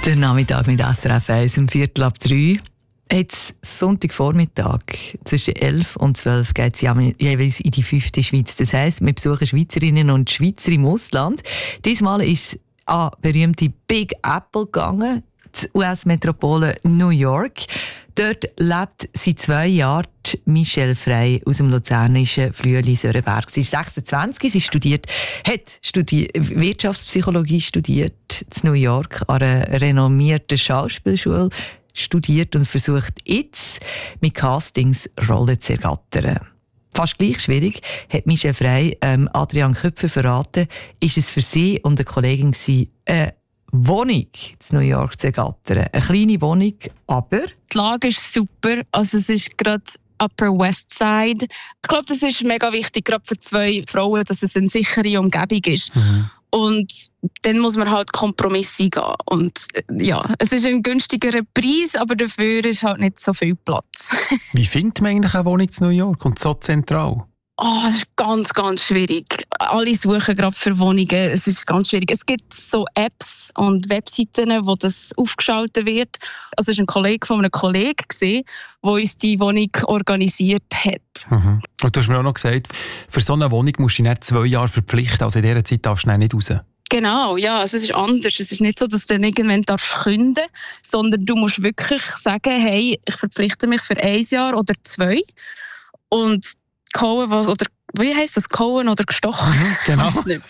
Der Nachmittag mit SRF 1 um 2:45. Jetzt Sonntagvormittag zwischen 11 und 12 geht es jeweils in die 5. Schweiz. Das heisst, wir besuchen Schweizerinnen und Schweizer im Ausland. Diesmal ist es an berühmte Big Apple gegangen, die US-Metropole New York. Dort lebt seit 2 Jahren Michelle Frey aus dem luzernischen Flüeli-Sörenberg. Sie ist 26, sie hat Wirtschaftspsychologie studiert in New York an einer renommierten Schauspielschule, studiert und versucht jetzt mit Castings Rollen zu ergattern. Fast gleich schwierig, hat Michelle Frey Adrian Köpfer verraten, ist es für sie und eine Kollegin eine Wohnung in New York zu ergattern. Eine kleine Wohnung, aber die Lage ist super. Also es ist gerade Upper West Side. Ich glaube, das ist mega wichtig, gerade für 2 Frauen, dass es eine sichere Umgebung ist. Mhm. Und dann muss man halt Kompromisse eingehen. Und ja, es ist ein günstigerer Preis, aber dafür ist halt nicht so viel Platz. Wie findet man eigentlich eine Wohnung in New York und so zentral? Das ist ganz, ganz schwierig. Alle suchen gerade für Wohnungen. Es ist ganz schwierig. Es gibt so Apps und Webseiten, wo das aufgeschaltet wird. Also es war ein Kollege von einem Kollegen, der uns die Wohnung organisiert hat. Mhm. Und du hast mir auch noch gesagt, für so eine Wohnung musst du dich nicht 2 Jahre verpflichten. Also in dieser Zeit darfst du nicht raus. Genau, ja, also es ist anders. Es ist nicht so, dass du dann irgendwann kündigen darfst, sondern du musst wirklich sagen, hey, ich verpflichte mich für 1 Jahr oder 2. Und Cohen, oder wie heisst das? Cohen oder gestochen? Genau.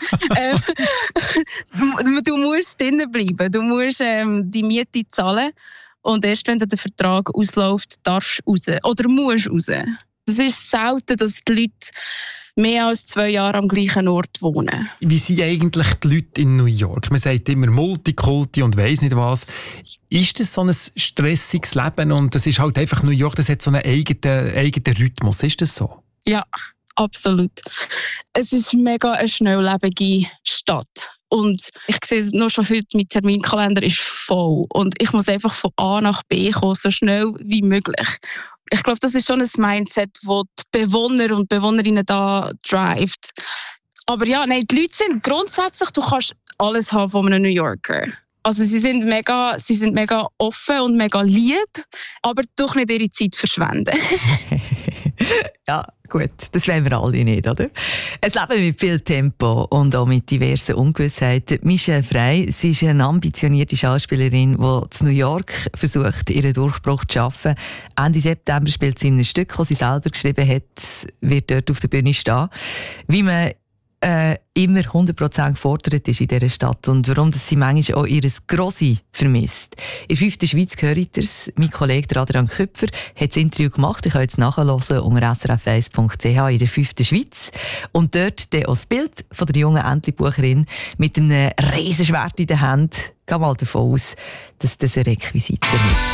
Du musst drinnen bleiben. Du musst die Miete zahlen. Und erst wenn der Vertrag ausläuft, darfst du raus. Oder musst raus. Es ist selten, dass die Leute mehr als 2 Jahre am gleichen Ort wohnen. Wie sind eigentlich die Leute in New York? Man sagt immer Multikulti und weiss nicht was. Ist das so ein stressiges Leben? Und das ist halt einfach New York, das hat so einen eigenen Rhythmus. Ist das so? Ja, absolut. Es ist mega eine schnelllebige Stadt. Und ich sehe nur schon heute, mein Terminkalender ist voll. Und ich muss einfach von A nach B kommen, so schnell wie möglich. Ich glaube, das ist schon ein Mindset, das die Bewohner und Bewohnerinnen da drivet. Aber ja, nein, die Leute sind grundsätzlich, du kannst alles haben von einem New Yorker. Also sie sind mega offen und mega lieb, aber doch nicht ihre Zeit verschwenden. Ja, gut, das wollen wir alle nicht, oder? Ein Leben mit viel Tempo und auch mit diversen Ungewissheiten. Michelle Frey, sie ist eine ambitionierte Schauspielerin, die in New York versucht, ihren Durchbruch zu schaffen. Ende September spielt sie in einem Stück, das sie selber geschrieben hat, wird dort auf der Bühne stehen. Wie man immer 100% gefordert ist in dieser Stadt und warum dass sie manchmal auch ihr Grossi vermisst. In der 5. Schweiz gehört es. Mein Kollege Adrian Köpfer hat das Interview gemacht. Ich kann es nachhören unter srf1.ch in der 5. Schweiz. Und dort auch das Bild von der jungen Entlebucherin mit einem Riesenschwert in der Hand. Ich gehe mal davon aus, dass das eine Requisite ist.